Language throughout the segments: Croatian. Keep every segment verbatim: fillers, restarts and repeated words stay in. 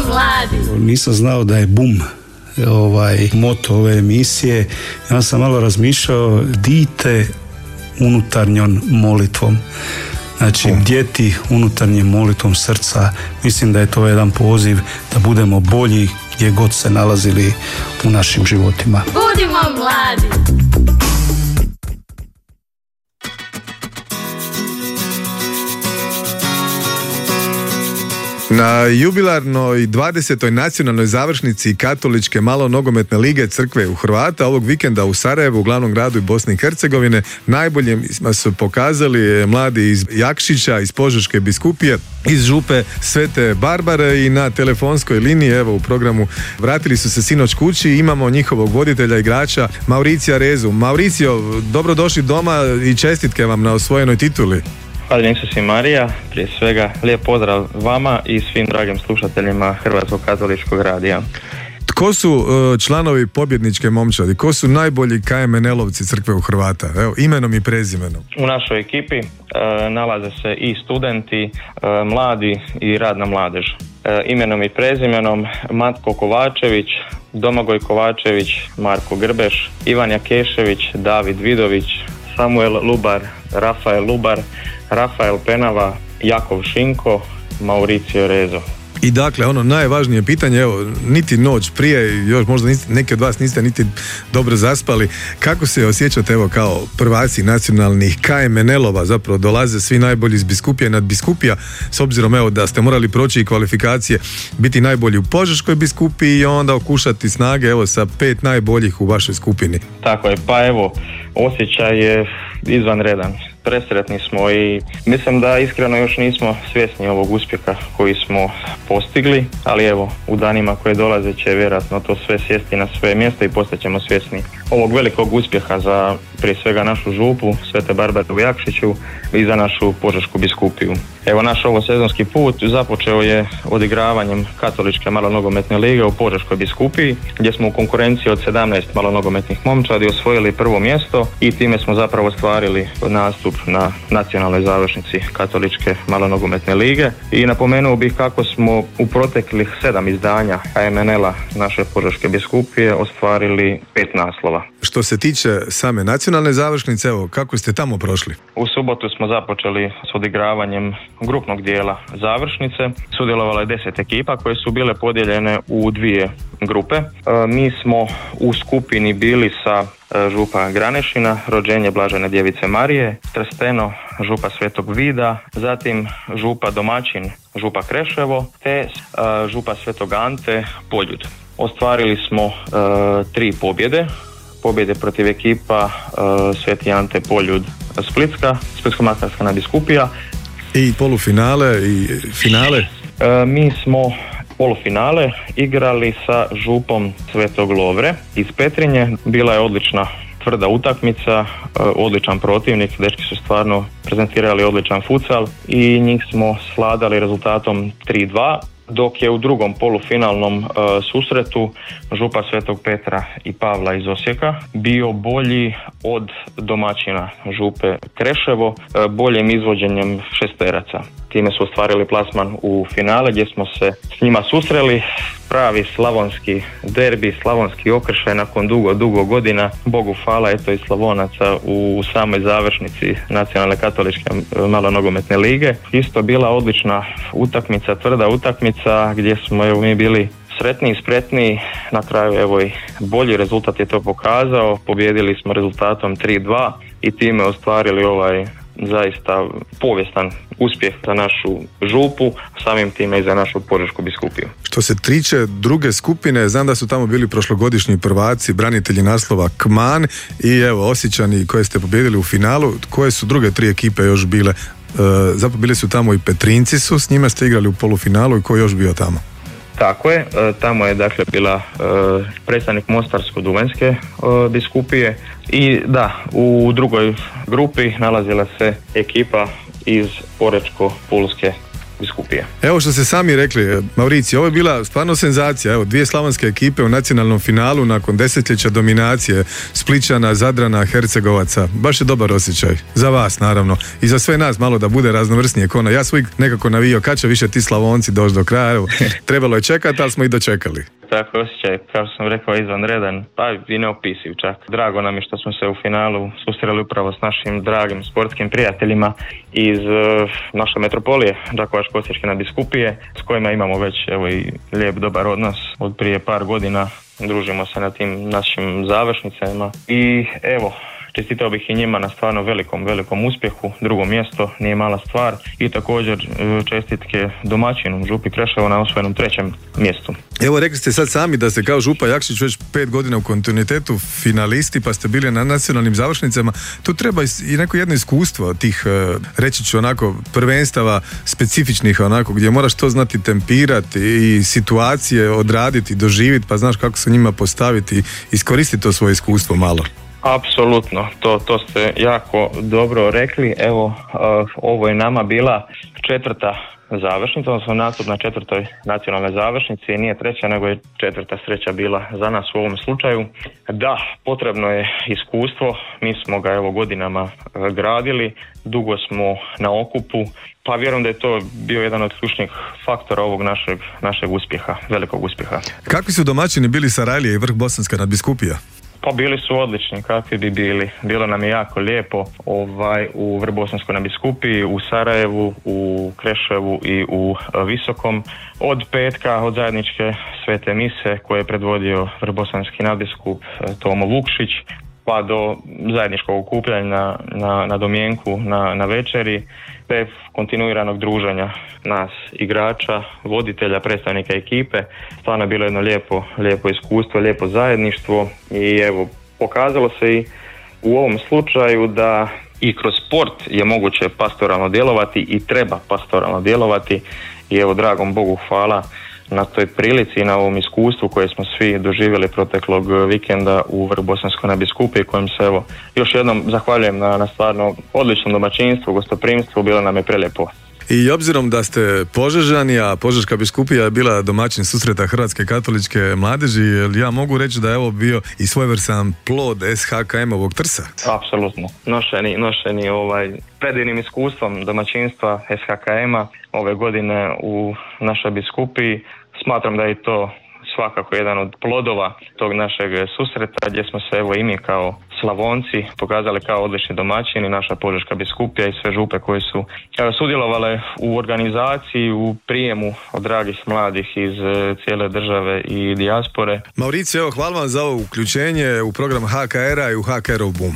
mladi. Nisam znao da je bum ovaj moto ove emisije. Ja sam malo razmišljao, dite unutarnjom molitvom. Znači, bdjeti unutarnjim molitvom srca. Mislim da je to jedan poziv da budemo bolji gdje god se nalazili u našim životima. Budimo mladi! Na jubilarnoj dvadesetoj nacionalnoj završnici Katoličke malonogometne lige Crkve u Hrvata ovog vikenda u Sarajevu, u glavnom gradu i Bosne i Hercegovine, najbolje su pokazali mladi iz Jakšića, iz Požeške biskupije, iz župe Svete Barbare i na telefonskoj liniji, evo u programu vratili su se sinoć kući, imamo njihovog voditelja igrača Mauricija Rezu. Mauricio, dobrodošli doma i čestitke vam na osvojenoj tituli. Hvala Isus i Marija, prije svega lijep pozdrav vama i svim dragim slušateljima Hrvatskog katoličkog radija. Tko su članovi pobjedničke momčadi? Ko su najbolji K M N L-ovci Crkve u Hrvata? Evo, imenom i prezimenom. U našoj ekipi e, nalaze se i studenti, e, mladi i radna mladež. E, imenom i prezimenom Matko Kovačević, Domagoj Kovačević, Marko Grbeš, Ivan Jakešević, David Vidović, Samuel Lubar, Rafael Lubar, Rafael Penava, Jakov Šinko, Mauricio Rezo. I dakle, ono najvažnije pitanje, evo, niti noć prije, još možda niste, neki od vas niste niti dobro zaspali, kako se osjećate, evo, kao prvaci nacionalnih K M N L-ova, zapravo dolaze svi najbolji iz biskupije nad biskupija, s obzirom, evo, da ste morali proći i kvalifikacije, biti najbolji u Požeškoj biskupiji i onda okušati snage, evo, sa pet najboljih u vašoj skupini. Tako je, pa evo, osjećaj je izvanredan. Presretni smo i mislim da iskreno još nismo svjesni ovog uspjeha koji smo postigli, ali evo, u danima koje dolaze će vjerojatno to sve sjesti na svoje mjesto i postaćemo svjesni ovog velikog uspjeha za prije svega našu župu Svete Barbare u Jakšiću i za našu Požešku biskupiju. Evo, naš ovo sezonski put započeo je odigravanjem Katoličke malonogometne lige u Požeškoj biskupiji, gdje smo u konkurenciji od sedamnaest malonogometnih momčadi osvojili prvo mjesto i time smo zapravo ostvarili nastup na nacionalnoj završnici Katoličke malonogometne lige. I napomenuo bih kako smo u proteklih sedam izdanja K M N L-a naše Požeške biskupije ostvarili pet naslova. Što se tiče same nacionalne završnice, evo, kako ste tamo prošli? U subotu smo započeli s odigravanjem grupnog dijela završnice. Sudjelovalo je deset ekipa koje su bile podijeljene u dvije grupe. E, mi smo u skupini bili sa e, župa Granešina, rođenje Blažene djevice Marije, Trsteno, župa Svetog Vida, zatim župa domaćin, župa Kreševo, te e, župa Svetog Ante, Poljud. Ostvarili smo e, tri pobjede. Pobjede protiv ekipa uh, Sveti Ante Poljud Splitska, Splitsko-makarska biskupija. I polufinale i finale? Uh, mi smo polufinale igrali sa župom Svetog Lovre iz Petrinje. Bila je odlična tvrda utakmica, uh, odličan protivnik, dečki su stvarno prezentirali odličan futsal i njih smo svladali rezultatom tri dva. Dok je u drugom polufinalnom e, susretu župa Svetog Petra i Pavla iz Osijeka bio bolji od domaćina župe Kreševo e, boljim izvođenjem šesteraca. Time su ostvarili plasman u finale gdje smo se s njima susreli. Pravi slavonski derbi, slavonski okršaj nakon dugo, dugo godina. Bogu hvala, eto i Slavonaca u samoj završnici Nacionalne katoličke malonogometne lige. Isto bila odlična utakmica, tvrda utakmica gdje smo evo, mi bili sretniji, spretniji. Na kraju evo i bolji rezultat je to pokazao. Pobjedili smo rezultatom tri dva i time ostvarili ovaj zaista povijestan uspjeh za našu župu, samim time i za našu Požešku biskupiju. Što se tiče druge skupine, znam da su tamo bili prošlogodišnji prvaci, branitelji naslova Kman i evo Osječani koje ste pobijedili u finalu. Koje su druge tri ekipe još bile? E, zapravo bili su tamo i Petrinci su, s njima ste igrali u polufinalu i ko je još bio tamo? Tako je, tamo je dakle bila e, predstavnik Mostarsko-duvanjske e, biskupije i da, u drugoj grupi nalazila se ekipa iz Porečko-pulske biskupije. Evo što ste sami rekli, Mauricio, ovo je bila stvarno senzacija. Evo, dvije slavonske ekipe u nacionalnom finalu nakon desetljeća dominacije Splićana, Zadrana, Hercegovaca. Baš je dobar osjećaj. Za vas, naravno. I za sve nas malo da bude raznovrsnije kona. Ja sam uvijek nekako navio kad će više ti Slavonci doći do kraja. Evo, trebalo je čekati, ali smo i dočekali. Tako osjećaj, kao što sam rekao, izvanredan, pa i neopisiv čak. Drago nam je što smo se u finalu susreli upravo s našim dragim sportskim prijateljima iz uh, naše metropolije, Đakovačko-Osječke nadbiskupije, s kojima imamo već evo i lijep dobar odnos od prije par godina. Družimo se na tim našim završnicama i evo, čestitao bih i njima na stvarno velikom, velikom uspjehu. Drugo mjesto nije mala stvar i također čestitke domaćinu Župi Kreševo na osvojenom trećem mjestu. Evo, rekli ste sad sami da ste kao Župa Jakšić već pet godina u kontinuitetu finalisti, pa ste bili na nacionalnim završnicama. Tu treba i neko jedno iskustvo tih, reći ću onako, prvenstava specifičnih onako, gdje moraš to znati tempirati i situacije odraditi, doživjeti, pa znaš kako se njima postaviti, iskoristiti to svoje iskustvo malo. Apsolutno, to, to ste jako dobro rekli. Evo, uh, ovo je nama bila četvrta završnica, odnosno nastup na četvrtoj nacionalnoj završnici. Nije treća, nego je četvrta sreća bila za nas u ovom slučaju. Da, potrebno je iskustvo, mi smo ga evo godinama gradili, dugo smo na okupu, pa vjerujem da je to bio jedan od ključnih faktora ovog našeg, našeg uspjeha, velikog uspjeha. Kakvi su domaćini bili Sarajlije i Vrh Bosanska nadbiskupija? Pa bili su odlični, kakvi bi bili. Bilo nam je jako lijepo ovaj, u Vrbosanskoj nadbiskupiji, u Sarajevu, u Kreševu i u Visokom. Od petka, od zajedničke svete mise koje je predvodio Vrbosanski nadbiskup Tomo Vukšić, pa do zajedničkog okupljanja na, na, na domjenku, na, na večeri, te kontinuiranog druženja nas igrača, voditelja, predstavnika ekipe. Stvarno je bilo jedno lijepo, lijepo iskustvo, lijepo zajedništvo i evo, pokazalo se i u ovom slučaju da i kroz sport je moguće pastoralno djelovati i treba pastoralno djelovati i evo, dragom Bogu hvala na toj prilici i na ovom iskustvu koje smo svi doživjeli proteklog vikenda u Vrbosanskoj nadbiskupiji, kojem se evo još jednom zahvaljujem na, na stvarno odličnom domaćinstvu, gostoprimstvu, bilo nam je prelijepo. I obzirom da ste Požežani, a Požeška biskupija je bila domaćin susreta Hrvatske katoličke mladeži, ja mogu reći da je ovo bio i svojevrstan plod S H K M-ovog trsa? Apsolutno. Nošeni, nošeni ovaj, predivnim iskustvom domaćinstva S H K M-a ove godine u našoj biskupiji. Smatram da je to svakako jedan od plodova tog našeg susreta gdje smo se evo i mi kao Slavonci pokazali kao odlični domaćini, naša Požeška biskupija i sve župe koje su evo, sudjelovale u organizaciji, u prijemu od dragih mladih iz cijele države i dijaspore. Mauricio, evo, hvala vam za ovo uključenje u program H K R-a i u H K R-ov Boom.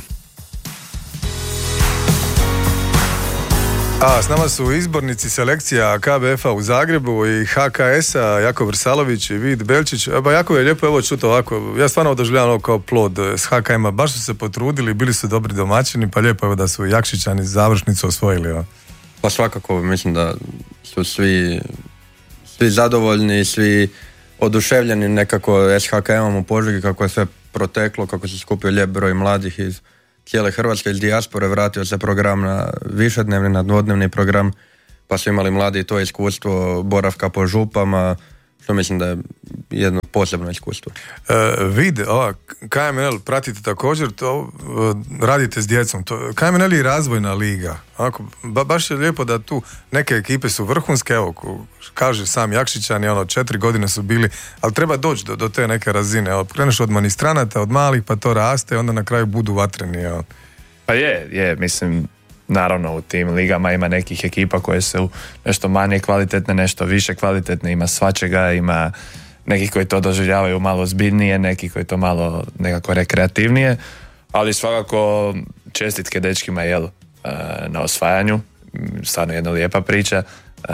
A s nama su izbornici selekcija K B F-a u Zagrebu i H K S-a Jakov Vrsalović i Vid Belčić. Ba, jako je lijepo evo čuti ovako. Ja stvarno doživljavam ovo kao plod s H K M-a. Baš su se potrudili, bili su dobri domaćini, pa lijepo evo da su Jakšićani završnicu osvojili. Evo. Pa svakako mislim da su svi, svi zadovoljni, svi oduševljeni nekako S H K M-om u Požegi, kako je sve proteklo, kako se skupio lijep broj mladih iz cijele Hrvatske, iz dijaspore, vratio se program na višednevni, na dvodnevni program, pa su imali mladi to iskustvo boravka po župama, što mislim da je jedno posebno iskustvo. E, vid, ova K M L pratite također, to radite s djecom. To, K M L je razvojna liga. Ako, ba, baš je lijepo da tu neke ekipe su vrhunske, evo, kaže sam Jakšićani, ono, četiri godine su bili, ali treba doći do, do te neke razine. Evo, kreneš od manistranata, od malih, pa to raste, onda na kraju budu vatreni. Evo. Pa je, je, mislim, naravno u tim ligama ima nekih ekipa koje su nešto manje kvalitetne, nešto više kvalitetne, ima svačega, ima nekih koji to doživljavaju malo zbiljnije, neki koji to malo nekako rekreativnije, ali svakako čestitke dečkima jel, na osvajanju, stvarno jedna lijepa priča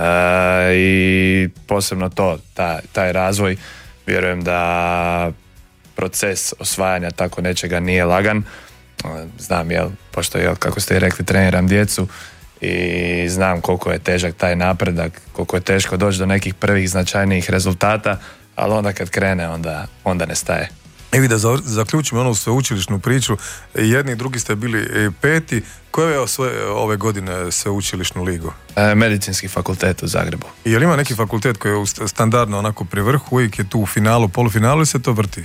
i posebno to, taj, taj razvoj, vjerujem da proces osvajanja tako nečega nije lagan. Znam, jel, pošto jel, kako ste i rekli, treniram djecu i znam koliko je težak taj napredak, koliko je teško doći do nekih prvih značajnijih rezultata, ali onda kad krene, onda, onda ne staje. Evi, da zaključimo onu sveučilišnu priču, jedni i drugi ste bili peti. Koje je osvoje ove godine sveučilišnu ligu? E, medicinski fakultet u Zagrebu. I je li ima neki fakultet koji je standardno onako pri vrhu, uvijek je tu u finalu, polufinalu, ili se to vrti?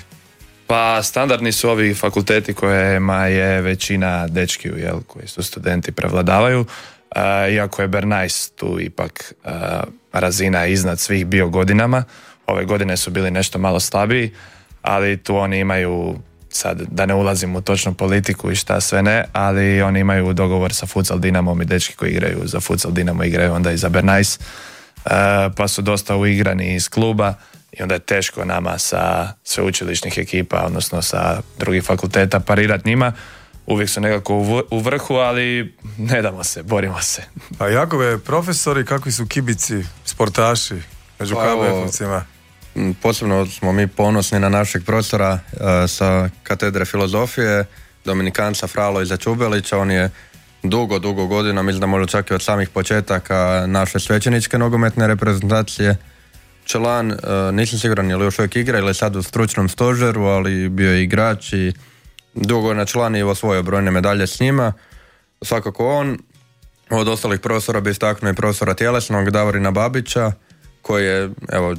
Pa standardni su ovi fakulteti kojima je većina dečkiju, jel, koji su studenti prevladavaju, uh, iako je Bernays tu ipak uh, razina iznad svih bio godinama. Ove godine su bili nešto malo slabiji, ali tu oni imaju, sad da ne ulazim u točnu politiku i šta sve ne, ali oni imaju dogovor sa Futsal Dinamom i dečki koji igraju za Futsal Dinamo igraju onda i za Bernays, uh, pa su dosta uigrani iz kluba. I onda je teško nama sa sveučilišnih ekipa, odnosno sa drugih fakulteta parirati njima. Uvijek su nekako u vrhu, ali ne damo se, borimo se. A Jakove, profesori, kakvi su kibici, sportaši među pa, K B F-ovcima? Posebno smo mi ponosni na našeg profesora uh, sa katedre filozofije, Dominikanca Fraloiza Čubelića. On je dugo, dugo godina, mislim da možda čak i od samih početaka naše svećeničke nogometne reprezentacije. Čelan, uh, nisam siguran je li još uvijek igra ili je sad u stručnom stožeru, ali bio je igrač i dugo na Čelan i osvojio brojne medalje s njima. Svakako on. Od ostalih profesora bi istaknuo i profesora tjelesnog Davorina Babića, koji je evo,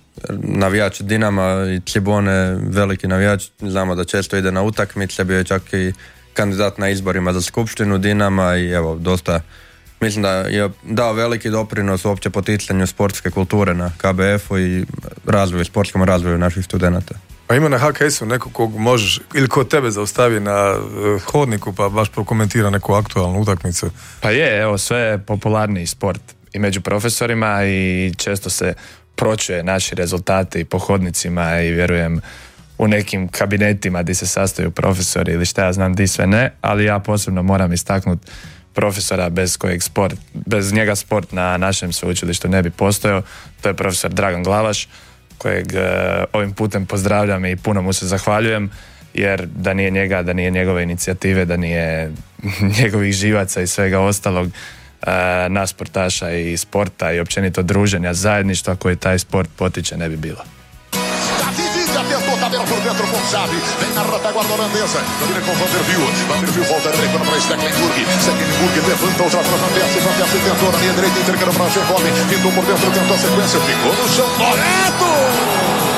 navijač Dinama i Cibone, veliki navijač. Znamo da često ide na utakmice, bio je čak i kandidat na izborima za skupštinu Dinama i evo, dosta, mislim da je dao veliki doprinos uopće poticanju sportske kulture na K B F-u i razvoju, sportskom razvoju naših studenata. A ima na H K S-u neko kog možeš, ili ko tebe zaustavi na uh, hodniku pa baš prokomentira neku aktualnu utakmicu? Pa je, evo, sve je popularniji sport i među profesorima i često se pročuje naši rezultati i po hodnicima i vjerujem u nekim kabinetima gdje se sastaju profesori ili šta ja znam gdje sve ne, ali ja posebno moram istaknuti profesora bez kojeg sport, bez njega sport na našem sveučilištu ne bi postojao. To je profesor Dragan Glavaš, kojeg uh, ovim putem pozdravljam i puno mu se zahvaljujem, jer da nije njega, da nije njegove inicijative, da nije njegovih živaca i svega ostalog, uh, nas sportaša i sporta i općenito druženja, zajedništva koji taj sport potiče ne bi bilo. Tentou tabela por dentro com Xavi, vem na retaguarda holandesa, domina com Vanderbilt, Vanderbilt volta direito para Stecklenburg, Stecklenburg levanta outra para Van Persie, Van Persie tentou na linha direita, entregando para Gervonne, pintou por dentro, tentou a sequência, ficou no chão, Noreto!